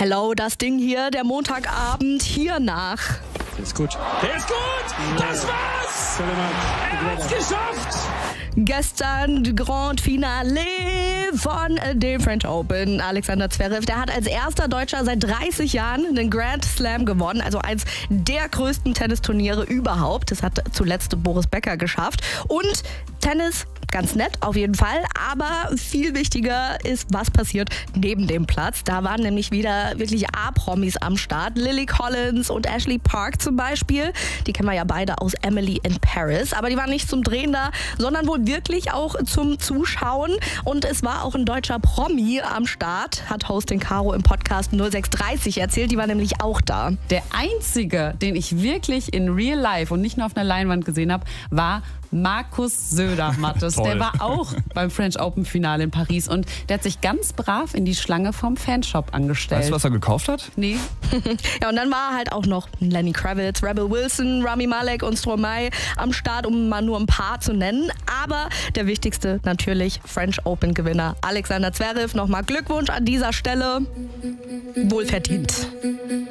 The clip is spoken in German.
Hello, das Ding hier, der Montagabend hier nach. Der ist gut. Der ist gut! Das war's! Er hat's geschafft! Gestern Grand Finale von dem French Open. Alexander Zverev, der hat als erster Deutscher seit 30 Jahren den Grand Slam gewonnen. Also eins der größten Tennisturniere überhaupt. Das hat zuletzt Boris Becker geschafft. Und Tennis, ganz nett auf jeden Fall. Aber viel wichtiger ist, was passiert neben dem Platz. Da waren nämlich wieder wirklich A-Promis am Start. Lily Collins und Ashley Park zum Beispiel. Die kennen wir ja beide aus Emily in Paris. Aber die waren nicht zum Drehen da, sondern wohl wirklich auch zum Zuschauen. Und es war auch ein deutscher Promi am Start, hat Hostin Caro im Podcast 0630 erzählt. Die war nämlich auch da. Der einzige, den ich wirklich in real life und nicht nur auf einer Leinwand gesehen habe, war Markus Söder, Mathis. Der war auch beim French Open Finale in Paris und der hat sich ganz brav in die Schlange vom Fanshop angestellt. Weißt du, was er gekauft hat? Nee. Ja, und dann war halt auch noch Lenny Kravitz, Rebel Wilson, Rami Malek und Stromae am Start, um mal nur ein paar zu nennen. Aber der wichtigste natürlich French Open Gewinner Alexander Zverev. Nochmal Glückwunsch an dieser Stelle. Wohlverdient.